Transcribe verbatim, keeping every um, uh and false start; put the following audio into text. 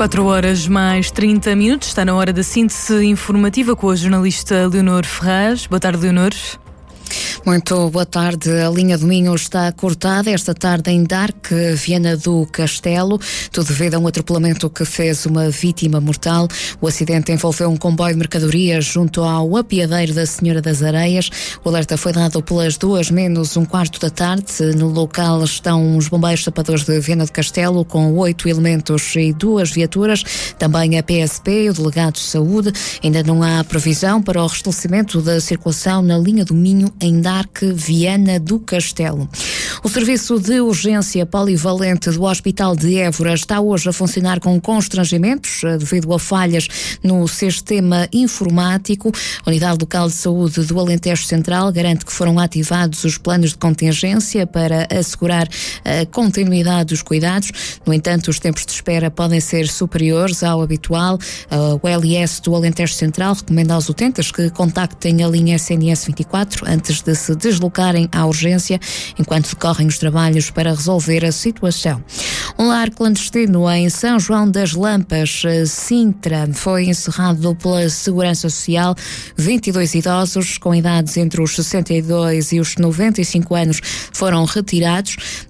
quatro horas mais trinta minutos, está na hora da síntese informativa com a jornalista Leonor Ferraz. Boa tarde, Leonor. Muito boa tarde. A linha do Minho está cortada esta tarde em Darque, Viana do Castelo, tudo devido a um atropelamento que fez uma vítima mortal. O acidente envolveu um comboio de mercadorias junto ao apiadeiro da Senhora das Areias. O alerta foi dado pelas duas menos um quarto da tarde. No local estão os bombeiros sapadores de Viana do Castelo com oito elementos e duas viaturas, também a P S P e o delegado de saúde. Ainda não há previsão para o restabelecimento da circulação na linha do Minho em Darque, Viana do Castelo. O serviço de urgência polivalente do Hospital de Évora está hoje a funcionar com constrangimentos devido a falhas no sistema informático. A Unidade Local de Saúde do Alentejo Central garante que foram ativados os planos de contingência para assegurar a continuidade dos cuidados. No entanto, os tempos de espera podem ser superiores ao habitual. O L S do Alentejo Central recomenda aos utentes que contactem a linha S N S vinte e quatro antes de se deslocarem à urgência, enquanto decorrem os trabalhos para resolver a situação. Um lar clandestino em São João das Lampas, Sintra, foi encerrado pela Segurança Social. vinte e dois idosos com idades entre os sessenta e dois e os noventa e cinco anos foram retirados.